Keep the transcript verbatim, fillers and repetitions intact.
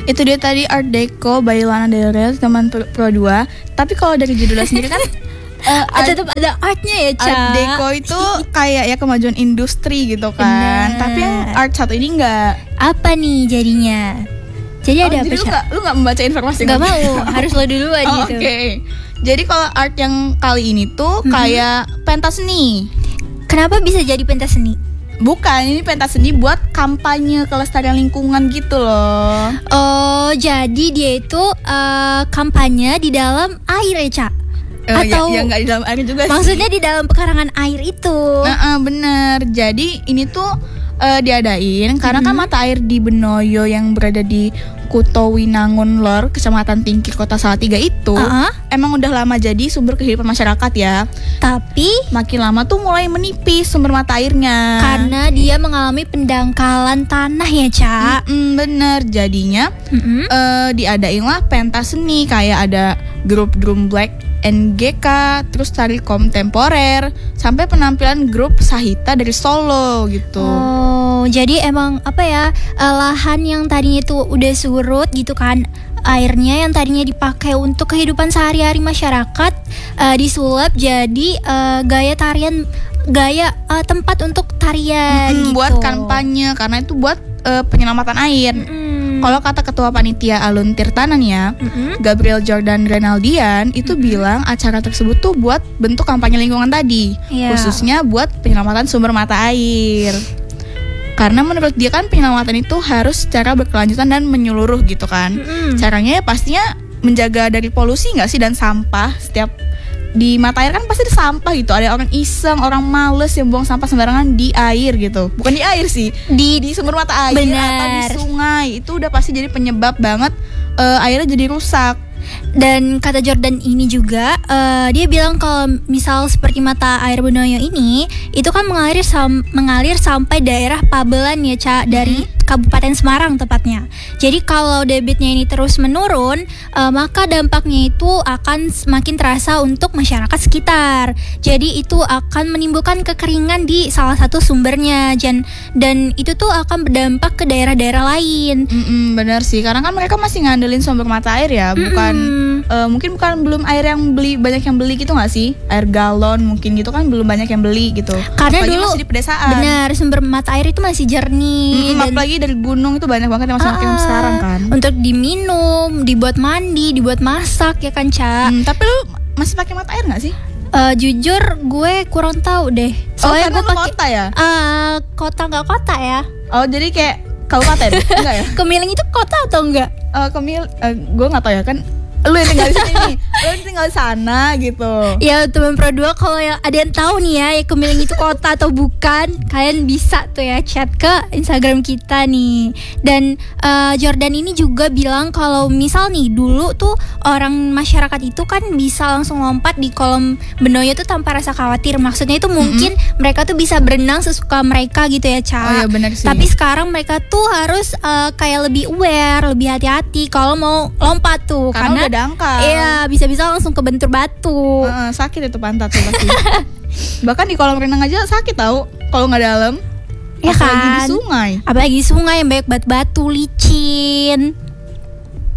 Itu dia tadi Art Deco by Lana Del Rey teman Pro, Pro dua. Tapi kalau dari judulnya sendiri kan uh, art, tetap ada artnya ya, Ca. Art Deco itu kayak ya kemajuan industri gitu kan. Bener. Tapi yang art satu ini enggak. Apa nih jadinya? Jadi Oh, ada jadi apa, lu Ca? gak, lu gak membaca informasi? Gak mau, harus lo duluan Oh, gitu. Oke okay. Jadi kalau art yang kali ini tuh Mm-hmm. kayak pentas seni. Kenapa bisa jadi pentas seni? Bukan, ini pentas seni buat kampanye kelestarian lingkungan gitu loh. Oh, jadi dia itu uh, kampanye di dalam air ya, Ca? Eh, Atau ya, ya gak di dalam air juga sih. maksudnya di dalam pekarangan air itu? Nah, uh, bener. Jadi ini tuh uh, diadain karena kan mata air di Benoyo yang berada di Kuto Winangun Lor, Kecamatan Tingkir, Kota Salatiga itu Uh-uh. emang udah lama jadi sumber kehidupan masyarakat ya. Tapi Makin lama tuh mulai menipis sumber mata airnya. karena dia mengalami pendangkalan tanah ya, Ca? Mm-mm, bener. Jadinya Mm-mm. uh, diadain lah pentas seni kayak ada grup drum black N G K, terus tari kontemporer, sampai penampilan grup Sahita dari Solo gitu. Oh, jadi emang apa ya, eh, lahan yang tadinya itu udah surut gitu kan, airnya yang tadinya dipakai untuk kehidupan sehari-hari masyarakat eh, disulap jadi eh, gaya tarian, gaya eh, tempat untuk tarian Mm, gitu. buat kampanye karena itu buat uh, penyelamatan air. Mm. Kalau kata ketua panitia Alun Tirtanan ya, Mm-mm. Gabriel Jordan Renaldian itu bilang acara tersebut tuh buat bentuk kampanye lingkungan tadi, Iya. khususnya buat penyelamatan sumber mata air. Karena menurut dia kan penyelamatan itu harus secara berkelanjutan dan menyeluruh gitu kan. Mm-mm. Caranya ya pastinya menjaga dari polusi nggak sih dan sampah. Setiap di mata air kan pasti ada sampah gitu. Ada orang iseng, orang males yang buang sampah sembarangan di air gitu. Bukan di air sih, Di di sumber mata air Benar. atau di sungai. Itu udah pasti jadi penyebab banget eh, airnya jadi rusak. Dan kata Jordan ini juga eh, dia bilang kalau misal seperti mata air Benoyo ini itu kan mengalir sam- mengalir sampai daerah Pabelan ya, Ca, dari Kabupaten Semarang tepatnya. Jadi kalau debitnya ini terus menurun, eh, maka dampaknya itu akan semakin terasa untuk masyarakat sekitar. Jadi itu akan menimbulkan kekeringan di salah satu sumbernya, dan dan itu tuh akan berdampak ke daerah-daerah lain. Mm-mm, bener sih, karena kan mereka masih ngandelin sumber mata air ya, bukan Mm-mm. eh, mungkin bukan belum air yang beli banyak yang beli gitu nggak sih? Air galon mungkin gitu kan belum banyak yang beli gitu. Karena Apalagi dulu masih di pedesaan. benar sumber mata air itu masih jernih. Mm, dan apalagi dari gunung itu banyak banget yang masih makin Ah, sekarang kan. untuk diminum, dibuat mandi, dibuat masak ya kan, Ca. Hmm, tapi lu masih pakai mata air nggak sih? Eh, jujur gue kurang tahu deh. Oh, Soalnya karena gue lu pakai kota ya? eh, kota nggak kota ya. Oh, jadi kayak kabupaten enggak ya? Kemiling itu kota atau enggak? Eh, Kemil, eh, gue nggak tahu ya kan. Lu yang tinggal di sini nih, lu yang tinggal di sana gitu. Ya teman Pro dua, kalau yang ada yang tahu nih ya, ya Kemiling itu kota atau bukan, kalian bisa tuh ya chat ke Instagram kita nih. Dan eh, Jordan ini juga bilang kalau misal nih dulu tuh orang masyarakat itu kan bisa langsung lompat di kolam Benoyo tuh tanpa rasa khawatir. Maksudnya itu mungkin mereka tuh bisa berenang sesuka mereka gitu ya, Ca. Oh iya, benar sih. Tapi sekarang mereka tuh harus eh, kayak lebih aware, lebih hati-hati kalau mau lompat tuh, Karena karena udah dangkal. iya, bisa-bisa langsung kebentur batu. Heeh, sakit itu pantat tuh pasti. Bahkan di kolam renang aja sakit tahu kalau nggak dalam. Ya Apalagi di kan? sungai. Apalagi di sungai yang banyak batu-batu, licin.